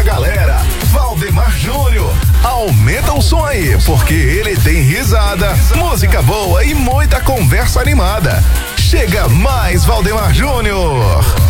galera, Valdemar Júnior. Aumenta o som aí, porque ele tem risada, música boa e muita conversa animada. Chega mais, Valdemar Júnior.